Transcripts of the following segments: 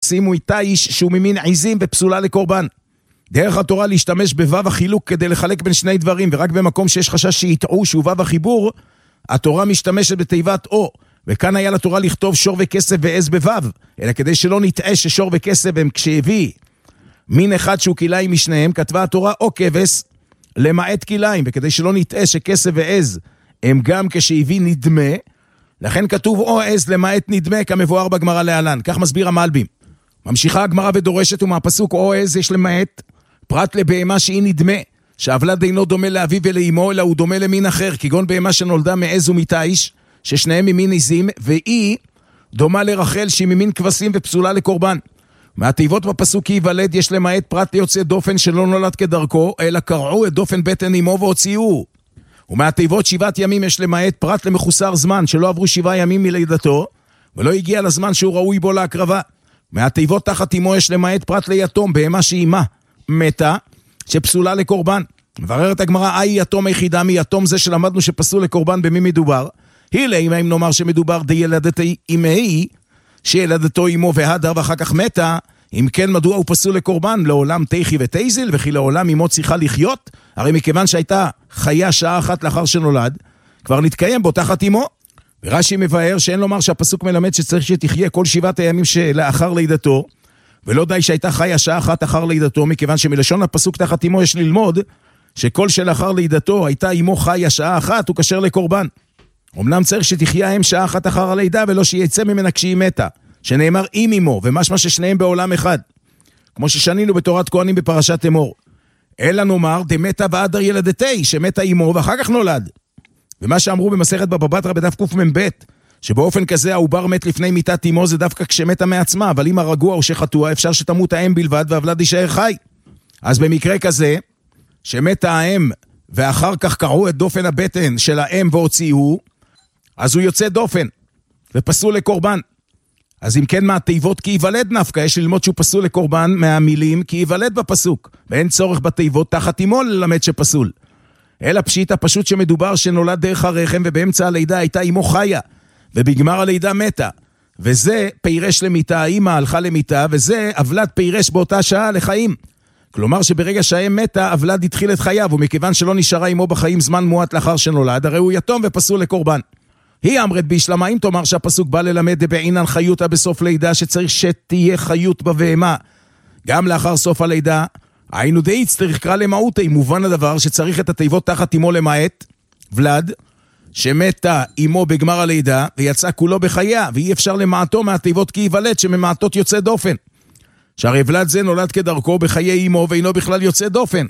שימו איתה איש שהוא ממין עיזים ופסולה לקורבן. דרך התורה להשתמש בוו החילוק כדי לחלק בין שני דברים, ורק במקום שיש חשש שיטעו שהוא וו החיבור, התורה משתמשת בתיבת או, וכאן היה לתורה לכתוב שור וכסף ועז בוו, אלא כדי שלא נטעה ששור וכסף הם כשהביא מין אחד שהוא כליים משניהם, כתבה התורה או כבש למעט כליים, וכדי שלא נטעה שכסף ועז הם גם כשהביא נדמה, לכן כתוב או עז למעט נדמה כמבואר בגמרא להלן. כך מסביר המלבים. ממשיכה הגמרא ודורשת, ומהפסוק או עז יש למעט פרט לבהמה שהיא נדמה, שהוולד אינו דומה לאביו ולאמו, אלא הוא דומה למין אחר, כגון בהמה שנולדה מעז ומתיש, ששניהם ממין עזים, והיא דומה לרחל שהיא ממין כבשים ופסולה לקורבן. מהתיבות בפסוק כי ייוולד יש למעט פרט ליוצא דופן שלא נולד כדרכו, אלא קרעו את דופן בטן אמו והוציאו. ומהתיבות 7 ימים יש למעט פרט למחוסר זמן, שלא עברו 7 ימים מלידתו, ולא הגיע לזמן שהוא ראוי בו להקרבה. מהתיבות תחת אמו יש למעט פרט ליתום, בהמה שאימה מתה, שפסולה לקורבן. מבררת הגמרא, אי יתום היחידה מיתום זה שלמדנו שפסול לקורבן במי מדובר? הילה, אם נאמר שמדובר דיילדתי אמהי, שילדתו אמו והדר ואחר כך מתה, אם כן מדוע הוא פסול לקורבן? לעולם תיכי ותיזיל, וכי לעולם אמו צריכה לחיות? הרי מכיוון שהייתה חיה שעה אחת לאחר שנולד, כבר נתקיים בו תחת אמו. ורש"י מבאר שאין לומר שהפסוק מלמד שצריך שתחיה כל 7 הימים שלאחר לידתו, ולא די שהייתה חיה שעה אחת אחר לידתו, מכיוון שמלשון הפסוק תחת אמו יש ללמוד שכל שלאחר לידתו הייתה אמו חיה שעה אחת, הוא קשר לקורבן. אמנם צריך שתחיה הם שעה אחת אחר הלידה, ולא שיצא ממנה כשהיא מתה, שנאמר עם אמו, ומשמע ששניהם בעולם אחד, כמו ששנינו בתורת כהנים בפרשת אמור. אלא נאמר דמתה באדר ילדתי, שמתה אמו ואחר כך נולד. ומה שאמרו במסכת בבא בתרא בדף קמ"ב, שבאופן כזה העובר מת לפני מיתת אמו, זה דווקא כשמתה מעצמה, אבל אם הרגוע או שחטוע, אפשר שתמות האם בלבד והוולד יישאר חי. אז במקרה כזה, שמתה האם ואחר כך קרעו את דופן הבטן של האם והוציאו, אז הוא יוצא דופן ופסול לקורבן. אז אם כן מהתיבות כי ייוולד נפקא, יש ללמוד שהוא פסול לקורבן מהמילים כי ייוולד בפסוק, ואין צורך בתיבות תחת אמו ללמד שפסול. אלא פשיטה פשוט שמדובר שנולד דרך הרחם, ובאמצע הלידה הייתה אמו חיה, ובגמר הלידה מתה, וזה פירש למיתה, האמא הלכה למיתה, וזה אבלד פירש באותה שעה לחיים. כלומר שברגע שהאם מתה, אבלד התחיל את חייו, ומכיוון שלא נשארה אמו בחיים זמן מועט לאחר שנולד, הרי הוא יתום ופסול לקורבן. היא אמרת בישלמה, אם תאמר שהפסוק בא ללמד בעינן חיותה בסוף לידה, שצריך שתהיה חיות בבהמה גם לאחר סוף הלידה, היינו די צריך קרא למהותי, מובן הדבר שצריך את התיבות תחת אמו למעט ולד, שמתה אמו בגמר הלידה ויצא כולו בחייה, ואי אפשר למעטו מהתיבות כי ייוולד, שממעטות יוצא דופן, שהרי ולד זה נולד כדרכו בחיי אמו ואינו בכלל יוצא דופן,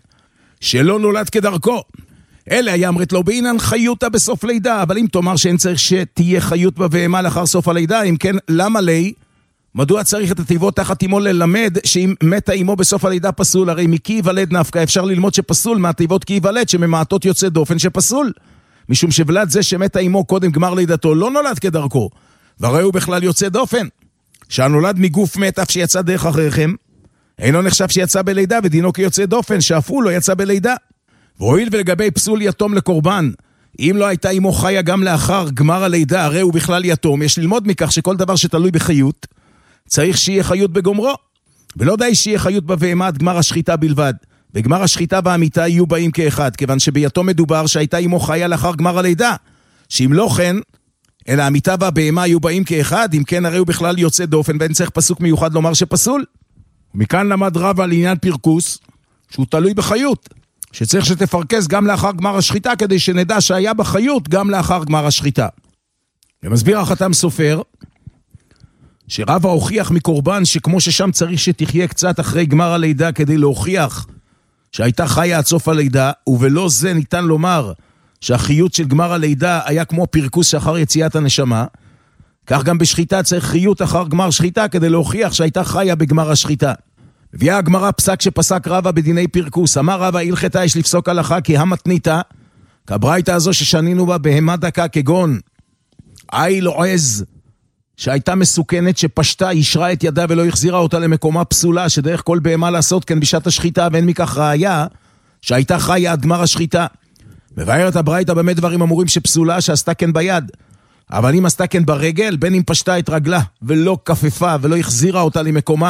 שלא נולד כדרכו. אלה היה אמרת לו בעינן חיותה בסוף לידה, אבל אם תאמר שאין צריך שתהיה חיות בבהמה לאחר סוף הלידה, אם כן למה לי? מדוע צריך את התיבות תחת אמו ללמד שאם מתה אמו בסוף הלידה פסול? הרי מכי ייוולד נפקא אפשר ללמוד שפסול מהתיבות כי ייוולד, שממעטות יוצא דופן שפסול, משום שוולד זה שמתה אמו קודם גמר לידתו לא נולד כדרכו, והרי הוא בכלל יוצא דופן, שהנולד מגוף מת אף שיצא דרך הרחם אינו נחשב שיצא בלידה, ודינו כיוצא דופן שאף הוא לא יצא בלידה. והואיל ולגבי פסול יתום לקורבן, אם לא הייתה אמו חיה גם לאחר גמר הלידה, הרי הוא בכלל יתום. יש ללמוד מכך שכל דבר שתלוי בחיות צריך שיהיה חיות בגומרו, ולא די שיהיה חיות בבהמה עד גמר השחיטה בלבד, וגמר השחיטה והמיטה יהיו באים כאחד, כיוון שביתום מדובר שהייתה אמו חיה לאחר גמר הלידה, שאם לא כן אלא המיטה והבהמה יהיו באים כאחד, אם כן הרי הוא בכלל יוצא דופן, ואין צריך פסוק מיוחד לומר שפסול. ומכאן למד רב על עניין פרקוס שהוא תלוי בחיות, שצריך שתפרקס גם לאחר גמר השחיטה, כדי שנדע שהיה בחיות גם לאחר גמר השחיטה. ומסביר החתם סופר שרבא הוכיח מקורבן שכמו ששם צריך שתחיה קצת אחרי גמר הלידה כדי להוכיח שהייתה חיה עד סוף הלידה, ובלא זה ניתן לומר שהחיות של גמר הלידה היה כמו פרקוס שאחר יציאת הנשמה, כך גם בשחיטה צריך חיות אחר גמר שחיטה כדי להוכיח שהייתה חיה בגמר השחיטה. הביאה הגמרא פסק שפסק רבא בדיני פרקוס. אמר רבא הלכתה יש לפסוק הלכה כי המתניתה, כברייתא הזו ששנינו בה בהמה דקה, כגון איל או עז שהייתה מסוכנת, שפשטה, ישרה את ידה ולא החזירה אותה למקומה פסולה, שדרך כל בהמה לעשות כן בשעת השחיטה, ואין מכך ראיה שהייתה חיה עד גמר השחיטה. מבארת הברייתא באמת דברים אמורים שפסולה שעשתה כן ביד, אבל אם עשתה כן ברגל, בין אם פשטה את רגלה ולא כפפה ולא החזירה אותה למקומה,